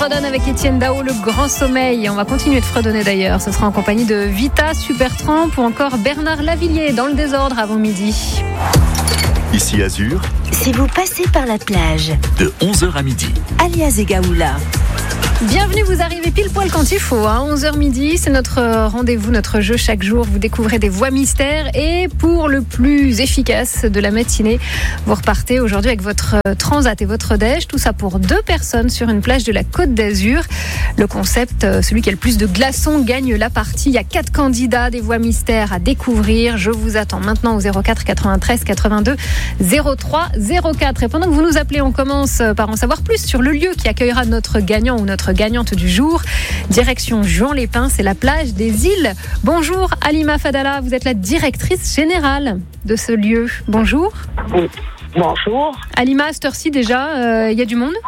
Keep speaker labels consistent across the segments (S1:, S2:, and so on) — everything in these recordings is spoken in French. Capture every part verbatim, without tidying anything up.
S1: fredonne avec Étienne Dao, le grand sommeil. On va continuer de fredonner d'ailleurs. Ce sera en compagnie de Vita, Supertramp ou encore Bernard Lavilliers dans le désordre avant midi.
S2: Ici Azur.
S3: Si vous passez par la plage,
S2: De onze heures à midi.
S3: alias Egaoula.
S1: Bienvenue, vous arrivez pile poil quand il faut. Hein. onze heures midi, c'est notre rendez-vous, notre jeu. Chaque jour, vous découvrez des voix mystères. Et pour le plus efficace de la matinée, vous repartez aujourd'hui avec votre transat et votre déj. Tout ça pour deux personnes sur une plage de la Côte d'Azur. Le concept, celui qui a le plus de glaçons gagne la partie. Il y a quatre candidats, des voix mystères à découvrir. Je vous attends maintenant au zéro quatre quatre-vingt-treize quatre-vingt-deux zéro trois zéro quatre. Et pendant que vous nous appelez, on commence par en savoir plus sur le lieu qui accueillera notre gagnant ou notre gagnante du jour. Direction Juan-les-Pins, c'est la plage des îles. Bonjour Halima Fadala, vous êtes la directrice générale de ce lieu. Bonjour.
S4: Oui. Bonjour.
S1: Halima, à cette heure-ci déjà, il euh, y a du monde?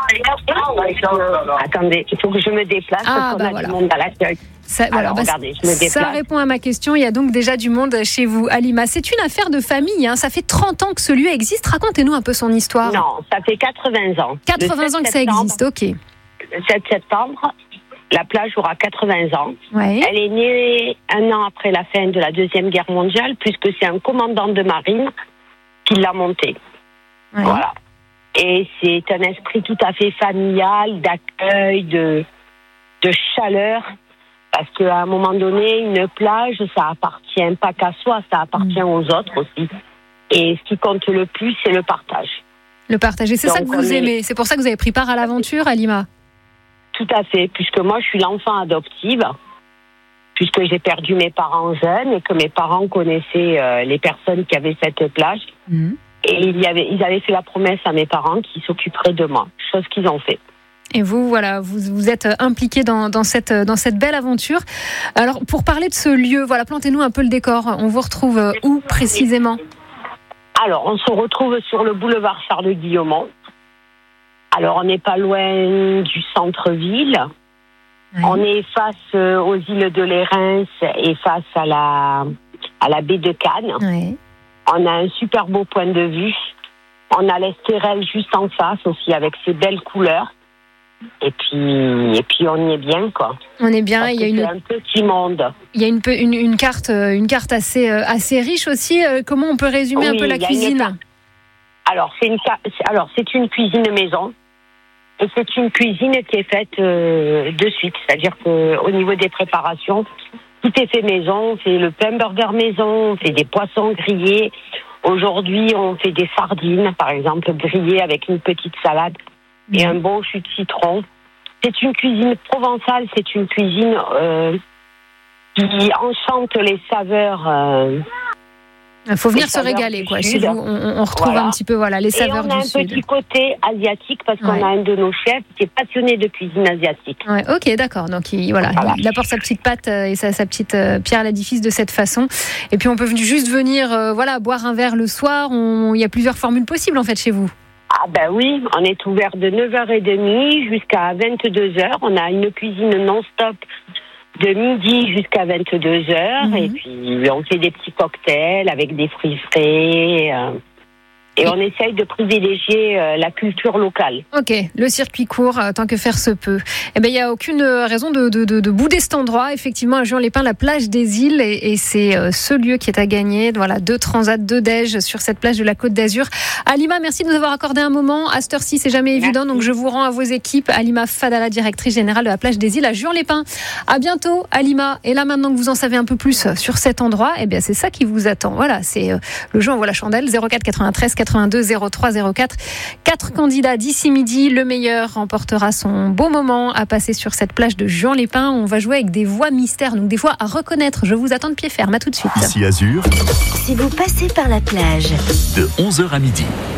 S4: Attendez, il faut que je me déplace
S1: ah,
S4: parce qu'on
S1: bah
S4: a
S1: voilà.
S4: du monde à l'accueil.
S1: Ça,
S4: Alors,
S1: voilà, bah,
S4: regardez, je me déplace.
S1: Ça répond à ma question, il y a donc déjà du monde chez vous. Halima, c'est une affaire de famille, hein. Ça fait trente ans que ce lieu existe. Racontez-nous un peu son histoire.
S4: Non, ça fait quatre-vingts ans.
S1: quatre-vingts ans que ça existe, ok.
S4: Le sept septembre, la plage aura quatre-vingts ans.
S1: Ouais.
S4: Elle est née un an après la fin de la Deuxième Guerre mondiale, puisque c'est un commandant de marine qui l'a montée.
S1: Ouais.
S4: Voilà. Et c'est un esprit tout à fait familial, d'accueil, de, de chaleur. Parce qu'à un moment donné, une plage, ça appartient pas qu'à soi, ça appartient mmh. aux autres aussi. Et ce qui compte le plus, c'est le partage.
S1: Le partager, c'est
S4: Donc,
S1: ça que vous
S4: est...
S1: aimez. C'est pour ça que vous avez pris part à l'aventure, Halima.
S4: Tout à fait, puisque moi, je suis l'enfant adoptive, puisque j'ai perdu mes parents jeunes et que mes parents connaissaient euh, les personnes qui avaient cette plage. Mmh. Et il y avait, ils avaient fait la promesse à mes parents qu'ils s'occuperaient de moi, chose qu'ils ont fait.
S1: Et vous, voilà, vous, vous êtes impliqué dans, dans, cette, dans cette belle aventure. Alors, pour parler de ce lieu, voilà, plantez-nous un peu le décor. On vous retrouve où précisément?
S4: Alors, on se retrouve sur le boulevard Charles-Guillaumont. Alors, on n'est pas loin du centre-ville. Oui. On est face aux îles de Lérins et face à la, à la baie de Cannes. Oui. On a un super beau point de vue. On a l'Estérel juste en face aussi avec ses belles couleurs. Et puis, et puis on y est bien, quoi.
S1: On est bien. Il y a une...
S4: C'est un petit monde.
S1: Il y a une, une, une carte, une carte assez, assez riche aussi. Comment on peut résumer oui, un peu la cuisine?
S4: Une... Alors, c'est une, alors, c'est une cuisine maison. Et c'est une cuisine qui est faite euh, de suite. C'est-à-dire qu'au niveau des préparations, tout est fait maison. On fait le pain burger maison, on fait des poissons grillés. Aujourd'hui, on fait des sardines, par exemple, grillées avec une petite salade mmh. et un bon jus de citron. C'est une cuisine provençale, c'est une cuisine euh, qui enchante les saveurs. Euh,
S1: Il faut venir se régaler, quoi. Chez vous, on, on retrouve voilà. un petit peu voilà, les saveurs du Sud.
S4: Et on a un
S1: Sud.
S4: petit côté asiatique parce qu'on ouais. a un de nos chefs qui est passionné de cuisine asiatique.
S1: Ouais, ok, d'accord. Donc, il, voilà, voilà. il apporte sa petite patte et sa, sa petite euh, pierre à l'édifice de cette façon. Et puis, on peut juste venir euh, voilà, boire un verre le soir. On... Il y a plusieurs formules possibles, en fait, chez vous.
S4: Ah ben oui, on est ouvert de neuf heures trente jusqu'à vingt-deux heures. On a une cuisine non-stop de midi jusqu'à vingt-deux heures. Mmh. Et puis, on fait des petits cocktails avec des fruits frais. Euh, et, et on essaye de privilégier euh, la culture locale.
S1: Ok, le circuit court, euh, tant que faire se peut. Eh ben, il n'y a aucune raison de, de, de, de bouder cet endroit. Effectivement, à Juan-les-Pins, la plage des îles. Et, et c'est euh, ce lieu qui est à gagner. Voilà, deux transats, deux déj sur cette plage de la Côte d'Azur. Halima, merci de nous avoir accordé un moment. À cette heure-ci, c'est jamais évident. Merci. Donc, je vous rends à vos équipes. Halima Fadala, directrice générale de la plage des îles à Juan-les-Pins. À bientôt, Halima. Et là, maintenant que vous en savez un peu plus sur cet endroit, eh bien, c'est ça qui vous attend. Voilà, c'est euh, le jeu envoie la chandelle. zéro quatre quatre-vingt-treize quatre-vingt-deux zéro trois zéro quatre. Quatre candidats d'ici midi. Le meilleur remportera son beau moment à passer sur cette plage de Juan-les-Pins. On va jouer avec des voix mystères, donc des voix à reconnaître. Je vous attends de pied ferme. À tout de suite.
S2: Ici Azur.
S3: Si vous passez par la plage.
S2: De onze heures à midi.